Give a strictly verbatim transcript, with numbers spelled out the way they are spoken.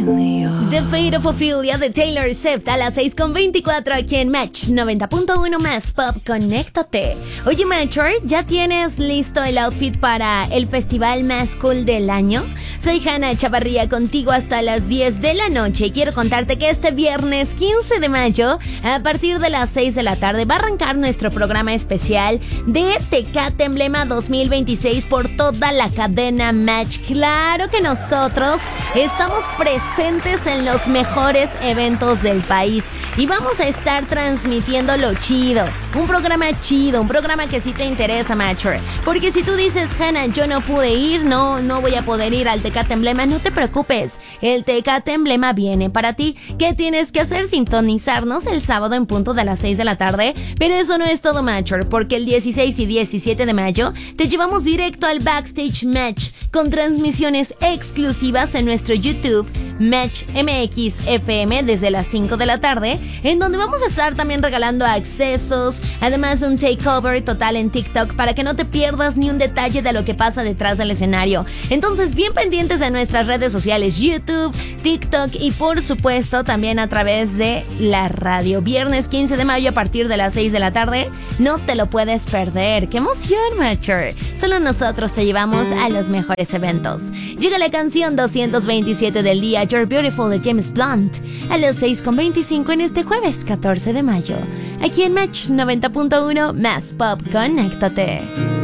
The Fate of Ophelia de Taylor Swift a las seis con veinticuatro aquí en Match noventa punto uno más Pop. Conéctate. Oye, Matcher, ¿ya tienes listo el outfit para el festival más cool del año? Soy Hannah Chavarría contigo hasta las diez de la noche y quiero contarte que este viernes quince de mayo a partir de las seis de la tarde va a arrancar nuestro programa especial de Tecate Emblema dos mil veintiséis por toda la cadena Match. Claro que nosotros estamos presentes en los mejores eventos del país y vamos a estar transmitiendo lo chido, un programa chido, un programa que sí te interesa, Matcher, porque si tú dices, Hannah, yo no pude ir, no, no voy a poder ir al Tecate Emblema, no te preocupes, el Tecate Emblema viene para ti. ¿Qué tienes que hacer? Sintonizarnos el sábado en punto de las seis de la tarde, pero eso no es todo, Matcher, porque el dieciséis y diecisiete de mayo te llevamos directo al Backstage Match con transmisiones exclusivas en nuestro YouTube Match M X F M desde las cinco de la tarde, en donde vamos a estar también regalando accesos, además de un takeover total en TikTok para que no te pierdas ni un detalle de lo que pasa detrás del escenario. Entonces, bien pendientes de nuestras redes sociales, YouTube, TikTok y por supuesto también a través de la radio. Viernes quince de mayo a partir de las seis de la tarde, no te lo puedes perder. ¡Qué emoción, Matcher! Solo nosotros te llevamos a los mejores eventos. Llega la canción doscientos veintisiete del día, You're Beautiful de James Blunt, a las seis con veinticinco en este jueves catorce de mayo. Aquí en Match noventa punto uno más Pop. Conéctate.